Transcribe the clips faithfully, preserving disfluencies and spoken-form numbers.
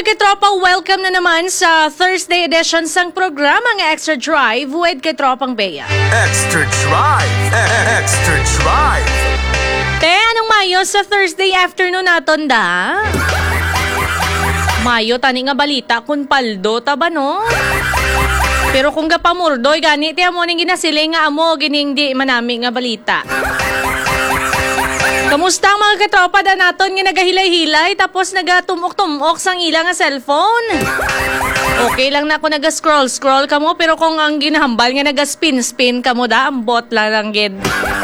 mga katropa, welcome na naman sa Thursday edition sang programang Extra Drive with Katropang Bea. Extra Drive! Extra Drive! Te, anong mayo sa Thursday afternoon naton da? Mayo, tani nga balita kung paldo, taba no? Pero kung gapamurdoy, gani, te, amo ning ginasiling nga amo, gining di manami nga balita. Kamusta ang mga katropa da naton nga nagahilay-hilay tapos nagatumok-tumok sang ilang nga cellphone? Okay lang na ako naga-scroll-scroll kamo pero kung ang ginahambal nga naga-spin-spin kamo da, ang bot lang lang gid.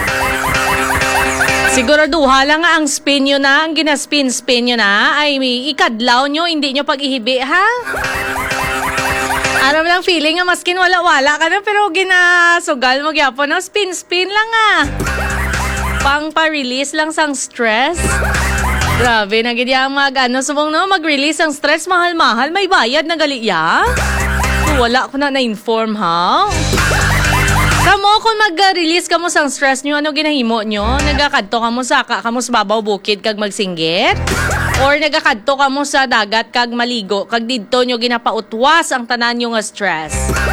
Siguraduha lang nga ang spin nyo na, ang ginaspin-spin nyo na ay may ikadlaw nyo, hindi nyo pag-ihibi ha? Aram lang feeling nga maskin wala-wala ka na pero ginasugal mo gyapon no, spin-spin lang ah. Pang pa-release lang sang stress. Grabe, nagid yang mag ano, subong no, mag-release ang stress, mahal-mahal, may bayad na gali ya. Wala ko na na-inform ha. Kamo kung mag-release kamo sang stress nyo, ano ginahimo nyo? Nagakadto kamo sa ka, kamo sa babaw bukid kag magsinggit? Or nagakadto kamo sa dagat kag maligo, kag didto nyo ginapautwas ang tanan nyo nga stress?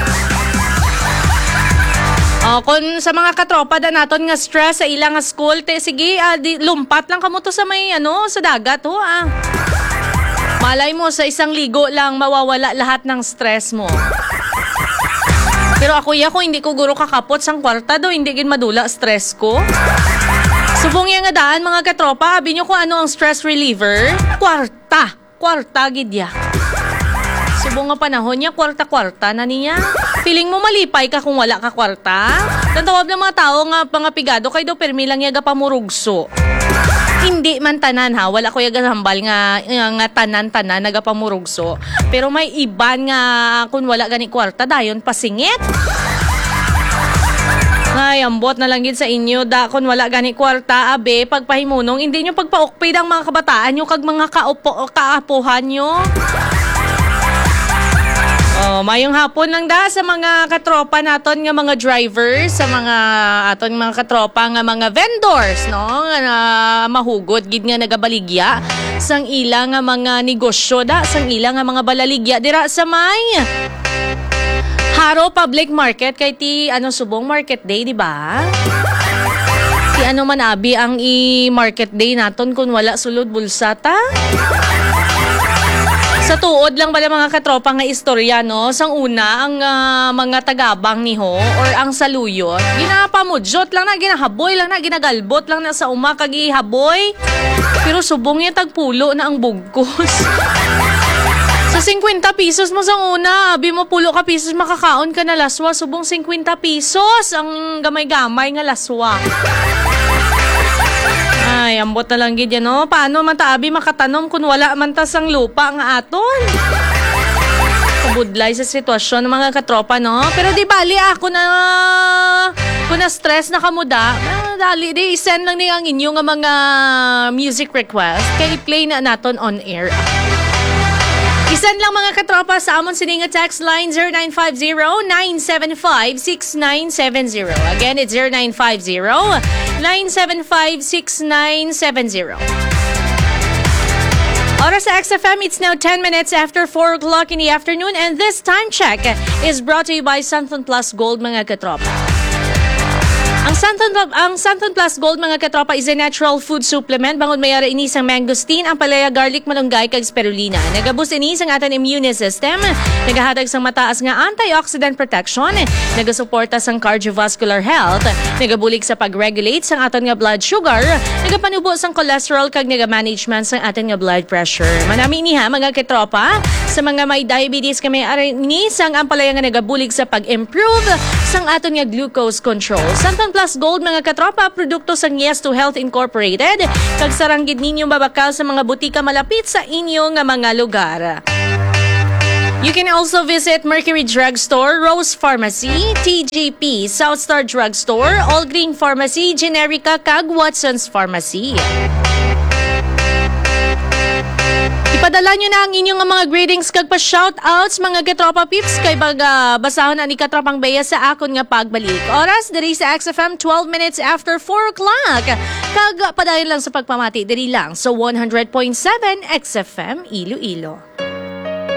Oh, kung sa mga katropa da naton nga stress sa ilang nga school, te sige, ah, di, lumpat lang kamo to sa may ano, sa dagat ho ah. Malay mo sa isang ligo lang mawawala lahat ng stress mo. Pero ako ya, kung hindi ko guro kakapot sang kwarta do, hindi gin madula stress ko. Subong yang nga daan mga katropa, abi nyo kung ano ang stress reliever? Kwarta, kwarta gid ya. Subong nga panahon niya, kwarta-kwarta na niya. Feeling mo malipay ka kung wala ka kwarta? Tantawab ng mga tao nga pangapigado kay do permi lang yaga pamurugso. Hindi man tanan ha, wala ko yaga hambal nga, nga tanan-tanan nagapamurugso. Pero may iban nga kung wala gani kwarta dayon pasingit. Ay, ambot na lang gid sa inyo da kung wala gani kwarta abe pagpahimunong hindi nyo pagpaukpid ang mga kabataan nyo kag mga kaupo, kaapuhan nyo. Oh, mayong hapon lang da sa mga katropa naton nga mga drivers, sa mga aton mga katropa nga mga vendors, no? Nga uh, mahugod gid nga nagabaligya sang ilang nga mga negosyo da, sang ilang nga mga balaligya dira sa may Haro Public Market kay ti ano subong Market Day, di ba? Ti ano man abi ang i-Market Day naton kung wala sulod bulsa ta? Sa tuod lang bala mga katropa nga istorya, no? Sang una, ang uh, mga tagabang ni ho or ang saluyot, ginapamudjot lang na, ginahaboy lang na, ginagalbot lang na sa uma, kagihaboy. Pero subong yung tagpulo na ang bugkos. Sa fifty pesos mo sang una, abi mo pulo ka pesos makakaon ka na laswa, subong fifty pesos ang gamay-gamay nga laswa. Ay, ambot na lang gid yan, no? Paano man ta abi makatanom kung wala man ta sang lupa nga aton? Kabudlay sa sitwasyon ng mga katropa, no? Pero di bali ako na kung na stress na kamuda, dali di send lang ni ang inyo nga mga music request kay i-play na naton on air. Isend lang mga katropa sa amon sininga text line zero nine five zero, nine seven five, six nine seven zero. Again, it's zero nine five zero, nine seven five, six nine seven zero. Oras sa X F M, it's now ten minutes after four o'clock in the afternoon and this time check is brought to you by Santon Plus Gold mga katropa. Ang Santon, ang Santon Plus Gold mga katropa is a natural food supplement. Bangon mayara ini sang mangosteen, ang palaya, garlic, malunggay, kag spirulina. Nagaboost ini sang aton immune system. Nagahatag sang mataas nga antioxidant protection. Nagasuporta sang cardiovascular health. Nagabulig sa pag-regulate sang aton nga blood sugar. Nagapanubo sang cholesterol kag nagamanagement sang aton nga blood pressure. Manami ni ha mga katropa sa mga may diabetes kami aray ni sang ang palaya nga nagabulig sa pag-improve sang aton nga glucose control. Santon Plus Gold mga katropa, produkto sa Yes to Health Incorporated. Kag saranggid ninyong babakal sa mga butika malapit sa inyong mga lugar. You can also visit Mercury Drugstore, Rose Pharmacy, T G P, Southstar Drugstore, All Green Pharmacy, Generica, kag Watson's Pharmacy. Ipadala nyo na ang inyong mga greetings kag pa-shoutouts mga katropa pips kay baga basahon ani Katropang Bea sa akon nga pagbalik. Oras diri sa X F M twelve minutes after four o'clock. Kag padayon lang sa pagpamati diri lang sa one hundred point seven X F M Iloilo.